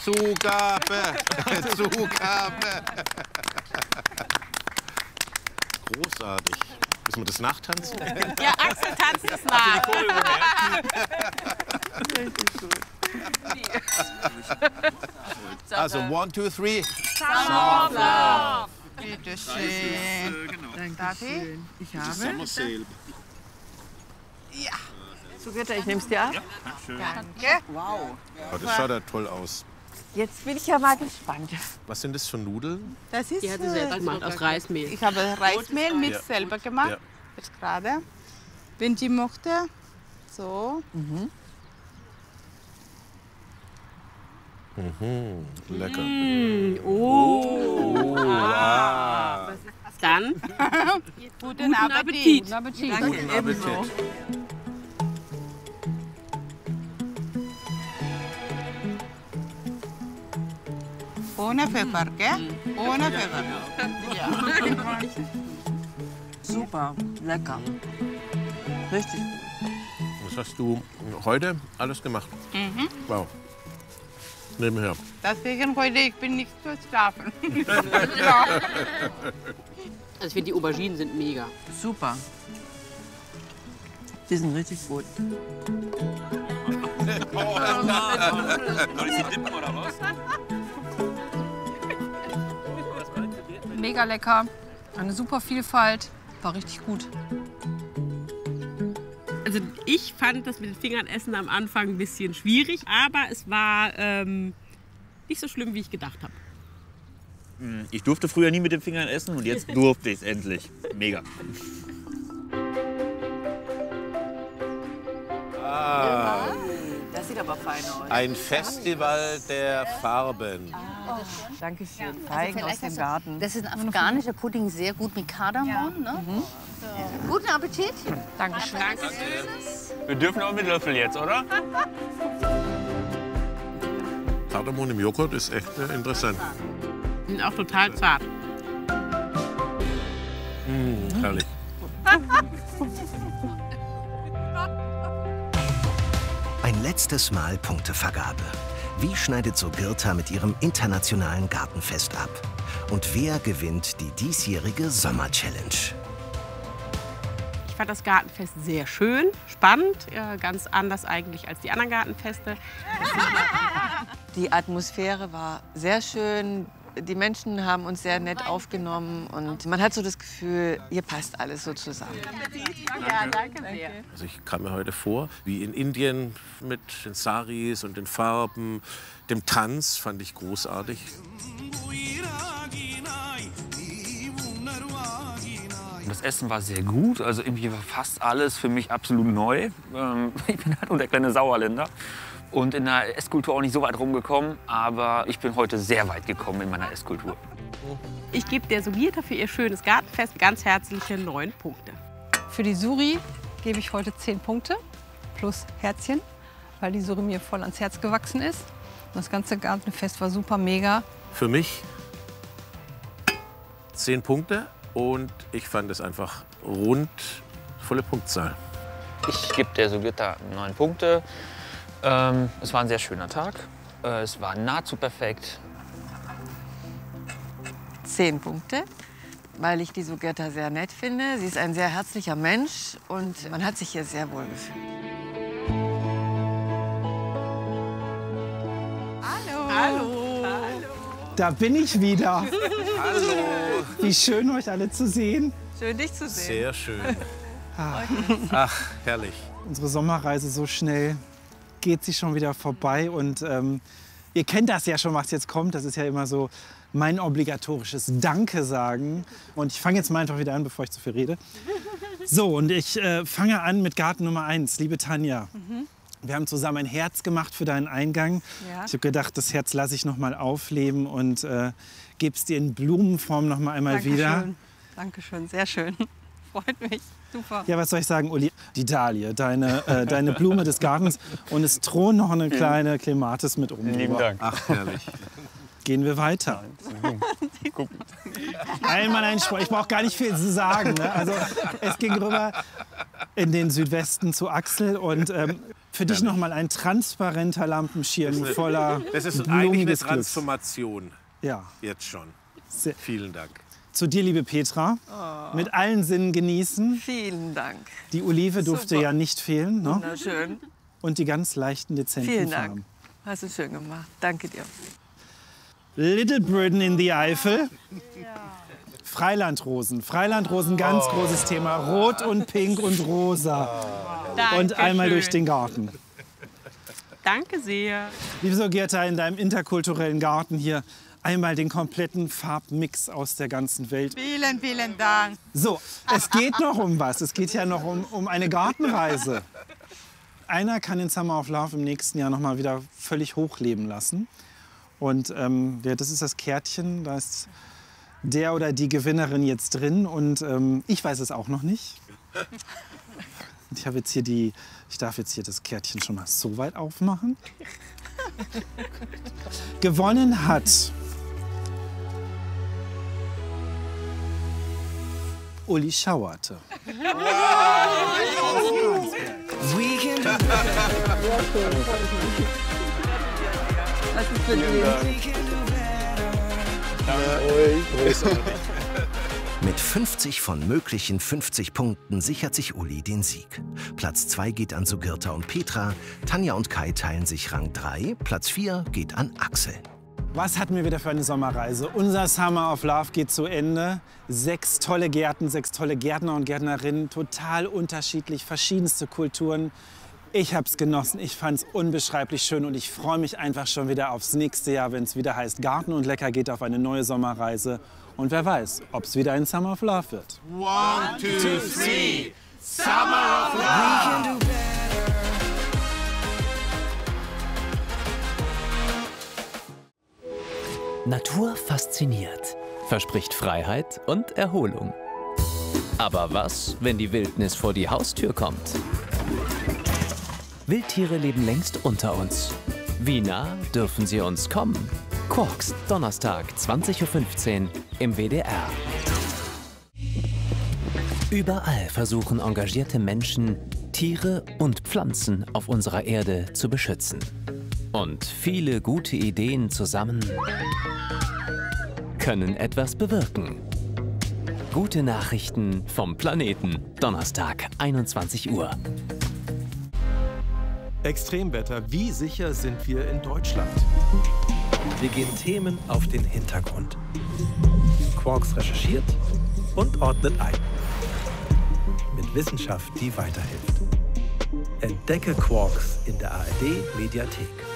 Zugabe. Zugabe. Großartig. Müssen wir das nachtanzen? Ja, Axel tanzt es nach. Also 1, 2, 3. Summer of Love. Bitte schön. Dankeschön. Ich habe. So, Gitta, ich nehme es dir ab. Danke. Wow. Oh, das schaut ja toll aus. Jetzt bin ich ja mal gespannt. Was sind das für Nudeln? Das ist, Die hat sie selber gemacht, aus Reismehl. ich habe Reismehl mit Ja. selber gemacht. Ja. Jetzt gerade. Wenn die mochte. So. Lecker. Oh. Dann Guten Appetit. Appetit. Guten Appetit. Ohne Pfeffer, gell? Ohne Pfeffer. Ja. Super, lecker. Richtig gut. Was hast du heute alles gemacht? Wow. Nebenher. Deswegen heute, ich bin nicht zu schlafen. Ja. Also ich finde, die Auberginen sind mega. Super. Die sind richtig gut. Mega lecker, eine super Vielfalt, war richtig gut. Also ich fand das mit den Fingern essen am Anfang ein bisschen schwierig, aber es war nicht so schlimm, wie ich gedacht habe. Ich durfte früher nie mit den Fingern essen und jetzt durfte ich es endlich. Mega. Das sieht aber fein aus. Ein Festival der Farben. Dankeschön. Feigen aus dem Garten. Das ist ein afghanischer Pudding, sehr gut mit Kardamom. Ne? So. Guten Appetit. Dankeschön. Wir dürfen auch mit Löffel jetzt, oder? Kardamom im Joghurt ist echt interessant. Die sind auch total zart. Herrlich. Ein letztes Mal Punktevergabe. Wie schneidet so Girta mit ihrem internationalen Gartenfest ab? Und wer gewinnt die diesjährige Sommer-Challenge? Ich fand das Gartenfest sehr schön, spannend, ganz anders eigentlich als die anderen Gartenfeste. Die Atmosphäre war sehr schön. Die Menschen haben uns sehr nett aufgenommen und man hat so das Gefühl, hier passt alles so zusammen. Ja, danke sehr. Also ich kam mir heute vor, wie in Indien mit den Saris und den Farben, dem Tanz fand ich großartig. Das Essen war sehr gut, also irgendwie war fast alles für mich absolut neu. Ich bin halt nur der kleine Sauerländer und in der Esskultur auch nicht so weit rumgekommen, aber ich bin heute sehr weit gekommen in meiner Esskultur. Ich gebe der Sugita für ihr schönes Gartenfest ganz herzliche 9 Punkte. Für die Suri gebe ich heute 10 Punkte plus Herzchen, weil die Suri mir voll ans Herz gewachsen ist. Und das ganze Gartenfest war super mega. Für mich 10 Punkte und ich fand es einfach rund, volle Punktzahl. Ich gebe der Sugita 9 Punkte. Es war ein sehr schöner Tag. Es war nahezu perfekt. 10 Punkte, weil ich die Sugita sehr nett finde. Sie ist ein sehr herzlicher Mensch und man hat sich hier sehr wohl gefühlt. Hallo. Da bin ich wieder. Hallo. Wie schön, euch alle zu sehen. Schön, dich zu sehen. Sehr schön. Ach, herrlich. Unsere Sommerreise so schnell geht sie schon wieder vorbei. Und ihr kennt das ja schon, was jetzt kommt. Das ist ja immer so mein obligatorisches Danke sagen. Und ich fange jetzt mal einfach wieder an, bevor ich zu viel rede. So, und ich fange an mit Garten Nummer 1. Liebe Tanja, wir haben zusammen ein Herz gemacht für deinen Eingang. Ja. Ich habe gedacht, das Herz lasse ich noch mal aufleben und gebe es dir in Blumenform noch mal einmal wieder. Dankeschön. Dankeschön, sehr schön. Freut mich. Super. Ja, was soll ich sagen, Uli? Die Dahlie, deine Blume des Gartens. Und es thront noch eine kleine Klematis mit oben Lieben drüber. Dank. Ach, herrlich. Gehen wir weiter. Einmal ein Spruch. Ich brauche gar nicht viel zu sagen. Ne? Also, es ging rüber in den Südwesten zu Axel. Und Für dich noch mal ein transparenter Lampenschirm voller Das ist eigentlich eine blumiges Glück. Transformation. Ja. Jetzt schon. Vielen Dank. Zu dir, liebe Petra. Mit allen Sinnen genießen. Vielen Dank. Die Olive durfte ja nicht fehlen. Ne? Wunderschön. Und die ganz leichten, dezenten Vielen Dank. Farben. Hast du schön gemacht. Danke dir. Little Britain in the Eifel. Freilandrosen. Freilandrosen, ganz großes Thema. Rot und Pink und Rosa. Und einmal durch den Garten. Danke sehr. Liebe Sogerta, in deinem interkulturellen Garten hier einmal den kompletten Farbmix aus der ganzen Welt. Vielen, vielen Dank. So, es geht noch um was. Es geht ja noch um eine Gartenreise. Einer kann den Summer of Love im nächsten Jahr noch mal wieder völlig hochleben lassen. Und ja, das ist das Kärtchen. Da ist der oder die Gewinnerin jetzt drin. Und ich weiß es auch noch nicht. Ich habe jetzt hier ich darf jetzt hier das Kärtchen schon mal so weit aufmachen. Gewonnen hat Uli Schauerte. Was ist für dich? Mit 50 von möglichen 50 Punkten sichert sich Uli den Sieg. Platz 2 geht an Sogerta und Petra, Tanja und Kai teilen sich Rang 3, Platz 4 geht an Axel. Was hatten wir wieder für eine Sommerreise? Unser Summer of Love geht zu Ende. 6 tolle Gärten, 6 tolle Gärtner und Gärtnerinnen, total unterschiedlich, verschiedenste Kulturen. Ich habe es genossen, ich fand es unbeschreiblich schön und ich freue mich einfach schon wieder aufs nächste Jahr, wenn es wieder heißt, Garten und Lecker geht auf eine neue Sommerreise. Und wer weiß, ob es wieder ein Summer of Love wird. 1, 2, 3, Summer of Love! Natur fasziniert, verspricht Freiheit und Erholung. Aber was, wenn die Wildnis vor die Haustür kommt? Wildtiere leben längst unter uns. Wie nah dürfen sie uns kommen? Quarks, Donnerstag, 20:15 Uhr im WDR. Überall versuchen engagierte Menschen, Tiere und Pflanzen auf unserer Erde zu beschützen. Und viele gute Ideen zusammen können etwas bewirken. Gute Nachrichten vom Planeten, Donnerstag, 21 Uhr. Extremwetter, wie sicher sind wir in Deutschland? Wir gehen Themen auf den Hintergrund. Quarks recherchiert und ordnet ein. Mit Wissenschaft, die weiterhilft. Entdecke Quarks in der ARD Mediathek.